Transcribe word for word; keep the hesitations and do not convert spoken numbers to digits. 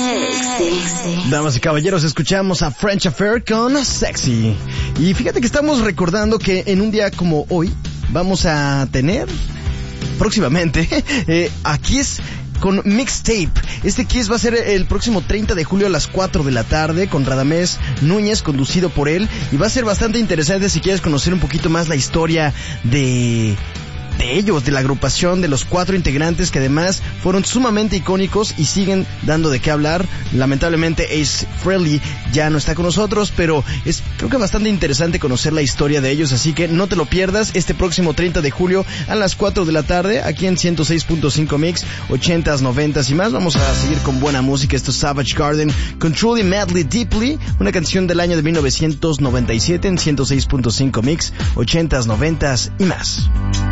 Sexy. Damas y caballeros, escuchamos a French Affair con Sexy. Y fíjate que estamos recordando que en un día como hoy vamos a tener próximamente eh, a Kiss con Mixtape. Este Kiss va a ser el próximo treinta de julio a las cuatro de la tarde con Radamés Núñez, conducido por él, y va a ser bastante interesante si quieres conocer un poquito más la historia de... de ellos, de la agrupación, de los cuatro integrantes que además fueron sumamente icónicos y siguen dando de qué hablar. Lamentablemente Ace Frehley ya no está con nosotros, pero es creo que bastante interesante conocer la historia de ellos, así que no te lo pierdas este próximo treinta de julio a las cuatro de la tarde aquí en ciento seis punto cinco Mix, ochentas, noventas y más. Vamos a seguir con buena música. Esto es Savage Garden con Truly Madly Deeply, una canción del año de mil novecientos noventa y siete en ciento seis punto cinco Mix, ochentas, noventas y más.